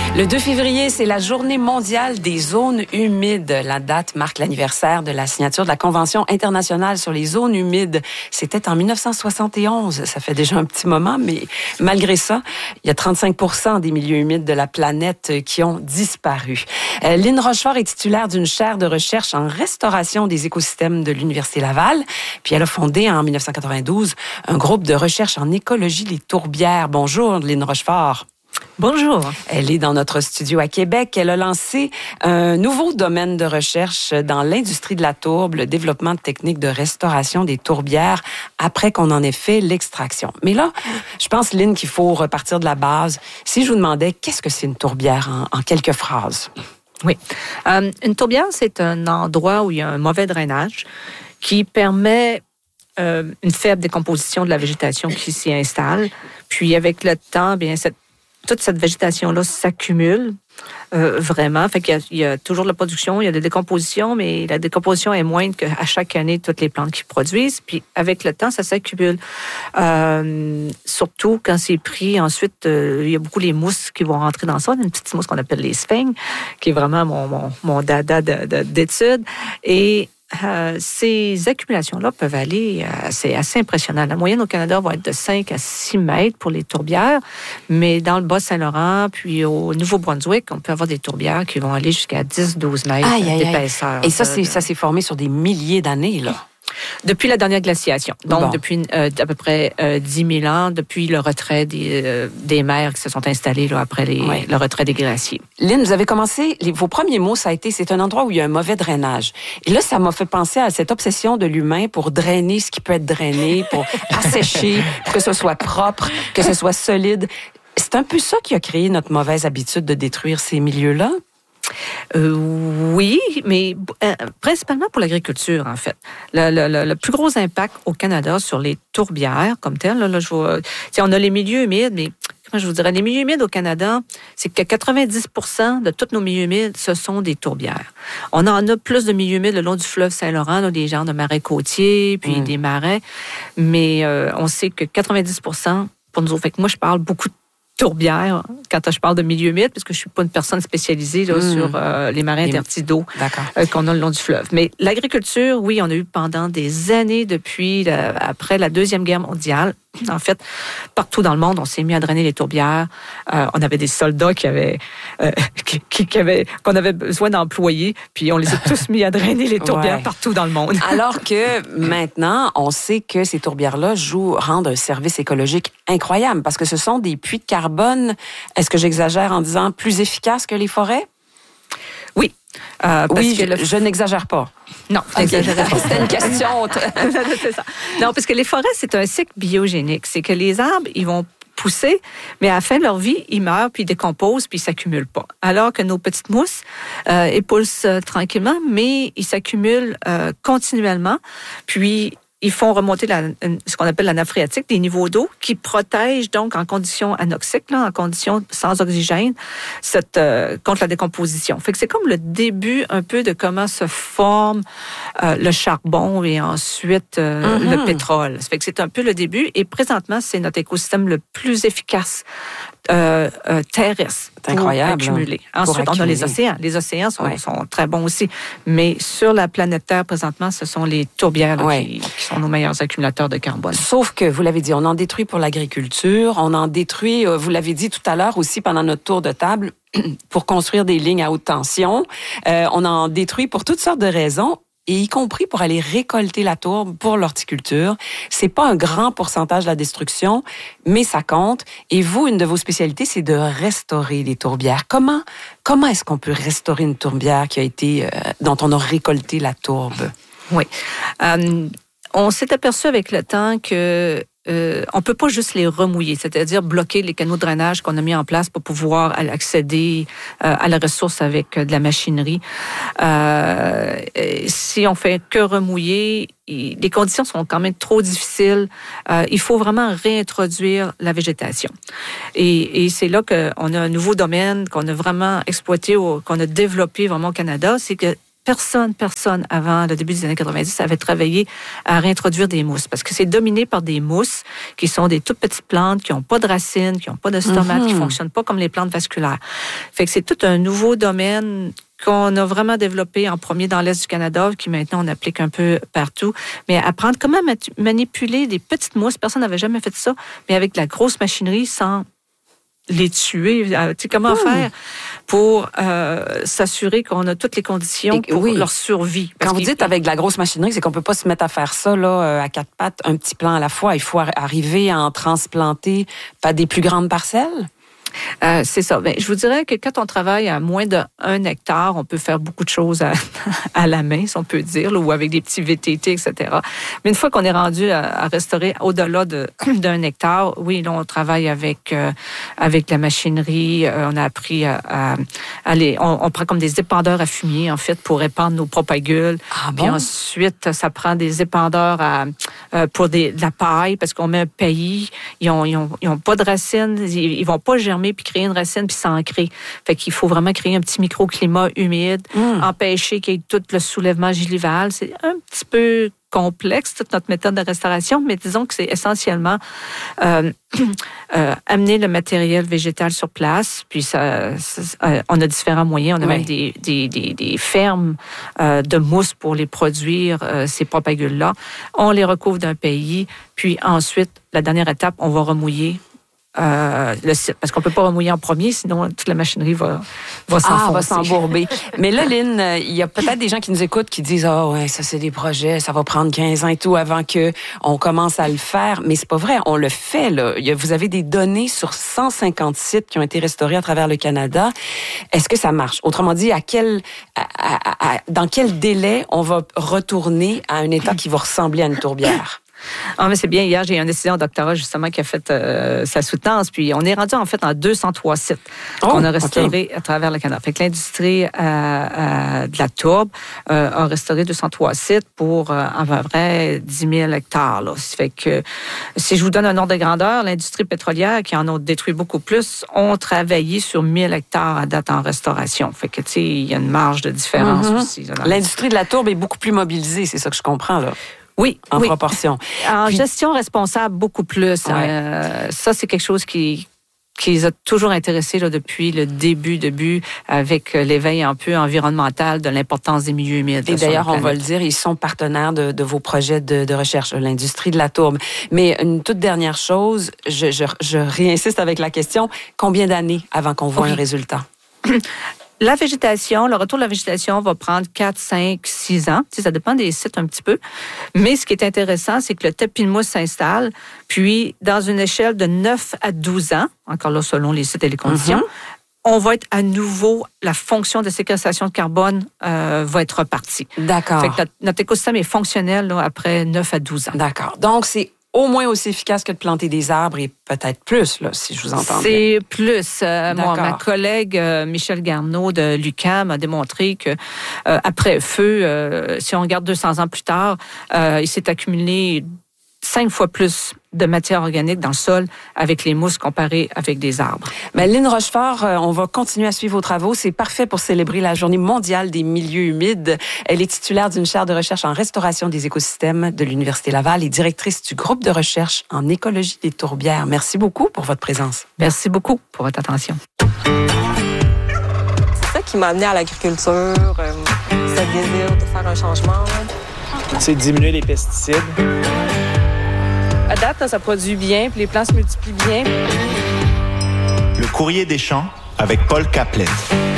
Le 2 février, c'est la journée mondiale des zones humides. La date marque l'anniversaire de la signature de la Convention internationale sur les zones humides. C'était en 1971. Ça fait déjà un petit moment, mais malgré ça, il y a 35% des milieux humides de la planète qui ont disparu. Lynn Rochefort est titulaire d'une chaire de recherche en restauration des écosystèmes de l'Université Laval. Puis elle a fondé en 1992 un groupe de recherche en écologie, les tourbières. Bonjour, Lynn Rochefort. Bonjour. Elle est dans notre studio à Québec. Elle a lancé un nouveau domaine de recherche dans l'industrie de la tourbe, le développement de techniques de restauration des tourbières après qu'on en ait fait l'extraction. Mais là, je pense, Lynn, qu'il faut repartir de la base. Si je vous demandais, qu'est-ce que c'est une tourbière en quelques phrases? Oui. Une tourbière, c'est un endroit où il y a un mauvais drainage qui permet une faible décomposition de la végétation qui s'y installe. Puis avec le temps, bien, toute cette végétation-là s'accumule vraiment. Fait qu'il y a toujours de la production, il y a de la décomposition, mais la décomposition est moindre qu'à chaque année, toutes les plantes qui produisent. Puis avec le temps, ça s'accumule. Surtout quand c'est pris. Ensuite, il y a beaucoup les mousses qui vont rentrer dans ça. Une petite mousse qu'on appelle les sphingres, qui est vraiment mon dada d'études. Et ces accumulations-là peuvent aller, c'est assez impressionnant. La moyenne au Canada va être de 5 à 6 mètres pour les tourbières, mais dans le Bas-Saint-Laurent, puis au Nouveau-Brunswick, on peut avoir des tourbières qui vont aller jusqu'à 10-12 mètres d'épaisseur. Et ça s'est formé sur des milliers d'années, là? Depuis la dernière glaciation. Donc, depuis à peu près 10 000 ans, depuis le retrait des mers qui se sont installées là, après le retrait des glaciers. Lynn, vous avez commencé, vos premiers mots, ça a été, c'est un endroit où il y a un mauvais drainage. Et là, ça m'a fait penser à cette obsession de l'humain pour drainer ce qui peut être drainé, pour assécher, pour que ce soit propre, que ce soit solide. C'est un peu ça qui a créé notre mauvaise habitude de détruire ces milieux-là? Oui, mais principalement pour l'agriculture, en fait. Le plus gros impact au Canada sur les tourbières, comme tel, on a les milieux humides, mais comment je vous dirais, les milieux humides au Canada, c'est que 90% de tous nos milieux humides, ce sont des tourbières. On en a plus de milieux humides le long du fleuve Saint-Laurent, là, des genres de marais côtiers, puis des marais, mais on sait que 90% pour nous autres. Fait que moi, je parle beaucoup de tourbières quand je parle de milieu humide, parce que je suis pas une personne spécialisée là, sur les marais intertidaux qu'on a le long du fleuve. Mais l'agriculture, oui, on a eu pendant des années après la Deuxième Guerre mondiale. En fait, partout dans le monde, on s'est mis à drainer les tourbières. On avait des soldats qu'on avait besoin d'employer, puis on les a tous mis à drainer les tourbières partout dans le monde. Alors que maintenant, on sait que ces tourbières-là rendent un service écologique incroyable, parce que ce sont des puits de carbone, est-ce que j'exagère en disant plus efficaces que les forêts? Oui. Je n'exagère pas. Non, j'exagérais pas. C'était une question. C'est ça. Non, parce que les forêts, c'est un cycle biogénique. C'est que les arbres, ils vont pousser, mais à la fin de leur vie, ils meurent, puis ils décomposent, puis ils s'accumulent pas. Alors que nos petites mousses, ils poussent tranquillement, mais ils s'accumulent continuellement, puis ils font remonter ce qu'on appelle la nappe phréatique, des niveaux d'eau qui protègent donc en conditions anoxiques, là, en conditions sans oxygène, contre la décomposition. Fait que c'est comme le début un peu de comment se forme le charbon et ensuite le pétrole. Ça fait que c'est un peu le début et présentement, c'est notre écosystème le plus efficace terrestre. C'est incroyable. Accumuler. Ensuite, on a les océans. Les océans sont très bons aussi. Mais sur la planète Terre, présentement, ce sont les tourbières qui sont nos meilleurs accumulateurs de carbone. Sauf que, vous l'avez dit, on en détruit pour l'agriculture, on en détruit, vous l'avez dit tout à l'heure aussi pendant notre tour de table, pour construire des lignes à haute tension. On en détruit pour toutes sortes de raisons. Et y compris pour aller récolter la tourbe pour l'horticulture. C'est pas un grand pourcentage de la destruction, mais ça compte. Et vous, une de vos spécialités, c'est de restaurer les tourbières. Comment est-ce qu'on peut restaurer une tourbière dont on a récolté la tourbe? Oui. On s'est aperçu avec le temps que on peut pas juste les remouiller, c'est-à-dire bloquer les canaux de drainage qu'on a mis en place pour pouvoir accéder à la ressource avec de la machinerie. Si on fait que remouiller, les conditions sont quand même trop difficiles. Il faut vraiment réintroduire la végétation. Et c'est là qu'on a un nouveau domaine qu'on a vraiment exploité, qu'on a développé vraiment au Canada, c'est que personne avant le début des années 90 avait travaillé à réintroduire des mousses parce que c'est dominé par des mousses qui sont des toutes petites plantes qui n'ont pas de racines, qui n'ont pas de stomate, qui ne fonctionnent pas comme les plantes vasculaires. Fait que c'est tout un nouveau domaine qu'on a vraiment développé en premier dans l'Est du Canada, qui maintenant on applique un peu partout. Mais apprendre comment manipuler des petites mousses, personne n'avait jamais fait ça, mais avec de la grosse machinerie sans les tuer. Tu sais, comment faire pour s'assurer qu'on a toutes les conditions pour leur survie. Quand vous dites avec de la grosse machinerie, c'est qu'on peut pas se mettre à faire ça là, à quatre pattes, un petit plan à la fois. Il faut arriver à en transplanter pas des plus grandes parcelles? C'est ça. Ben, je vous dirais que quand on travaille à moins de 1 hectare, on peut faire beaucoup de choses à la main, si on peut dire, là, ou avec des petits VTT, etc. Mais une fois qu'on est rendu à restaurer au-delà d'1 hectare, oui, là, on travaille avec la machinerie. On a appris à aller... On prend comme des épandeurs à fumier, en fait, pour épandre nos propagules. Ah bon? Puis ensuite, ça prend des épandeurs pour de la paille, parce qu'on met un paillis. Ils ont pas de racines. Ils vont pas germer puis créer une racine puis s'ancrer. Fait qu'il faut vraiment créer un petit microclimat humide, empêcher qu'il y ait tout le soulèvement gingival. C'est un petit peu complexe, toute notre méthode de restauration, mais disons que c'est essentiellement amener le matériel végétal sur place, puis on a différents moyens. On a même des fermes de mousse pour les produire, ces propagules-là. On les recouvre d'un paillis, puis ensuite, la dernière étape, on va remouiller le site, parce qu'on peut pas remouiller en premier, sinon toute la machinerie va s'enfoncer. Va s'embourber. Mais là, Lynn, il y a peut-être des gens qui nous écoutent qui disent ouais, ça c'est des projets, ça va prendre 15 ans et tout avant que on commence à le faire. Mais c'est pas vrai, on le fait là. Vous avez des données sur 150 sites qui ont été restaurés à travers le Canada. Est-ce que ça marche? Autrement dit, dans quel délai on va retourner à un état qui va ressembler à une tourbière? Ah, mais c'est bien. Hier, j'ai un étudiant en doctorat, justement, qui a fait sa soutenance. Puis, on est rendu, en fait, en 203 sites qu'on a restaurés à travers le Canada. Fait que l'industrie de la tourbe a restauré 203 sites pour à peu près 10 000 hectares. Là. Fait que, si je vous donne un ordre de grandeur, l'industrie pétrolière, qui en a détruit beaucoup plus, ont travaillé sur 1000 hectares à date en restauration. Fait que, tu sais, il y a une marge de différence aussi. Là, l'industrie de la tourbe est beaucoup plus mobilisée, c'est ça que je comprends, là. Oui, en proportion. En gestion responsable, beaucoup plus. Ouais. Ça, c'est quelque chose qui les a toujours intéressés là, depuis le début, avec l'éveil un peu environnemental de l'importance des milieux humides. Et d'ailleurs, on va le dire, ils sont partenaires de vos projets de recherche, l'industrie de la tourbe. Mais une toute dernière chose, je réinsiste avec la question, combien d'années avant qu'on voit un résultat? La végétation, le retour de la végétation va prendre 4, 5, 6 ans. Tu sais, ça dépend des sites un petit peu. Mais ce qui est intéressant, c'est que le tapis de mousse s'installe, puis dans une échelle de 9 à 12 ans, encore là, selon les sites et les conditions, on va être à nouveau, la fonction de séquestration de carbone va être repartie. D'accord. Fait que notre écosystème est fonctionnel là, après 9 à 12 ans. D'accord. Donc, c'est au moins aussi efficace que de planter des arbres et peut-être plus, là, si je vous entends bien. C'est plus. Ma collègue Michel Garneau de l'UQAM a démontré que après feu, si on regarde 200 ans plus tard, il s'est accumulé 5 fois plus de matière organique dans le sol avec les mousses comparées avec des arbres. Mais Lynn Rochefort, on va continuer à suivre vos travaux. C'est parfait pour célébrer la Journée mondiale des milieux humides. Elle est titulaire d'une chaire de recherche en restauration des écosystèmes de l'Université Laval et directrice du groupe de recherche en écologie des tourbières. Merci beaucoup pour votre présence. Merci beaucoup pour votre attention. C'est ça qui m'a amené à l'agriculture, ce désir de faire un changement. C'est diminuer les pesticides. À date, ça produit bien, puis les plants se multiplient bien. Le courrier des champs avec Paul Caplet.